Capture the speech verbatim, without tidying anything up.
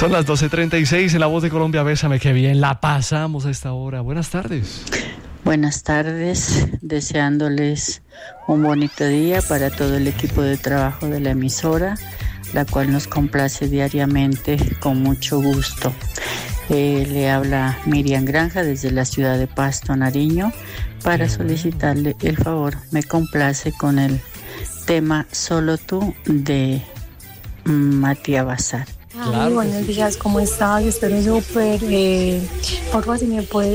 Son las doce treinta y seis en La Voz de Colombia. Bésame, qué bien la pasamos a esta hora. Buenas tardes. Buenas tardes, deseándoles un bonito día para todo el equipo de trabajo de la emisora, la cual nos complace diariamente con mucho gusto. Eh, le habla Miriam Granja desde la ciudad de Pasto, Nariño, para solicitarle el favor. Me complace con el tema Solo tú de Matías Bazar. Claro. Ay, buenos días, ¿cómo estás? Espero súper. Eh, por favor, si me puedes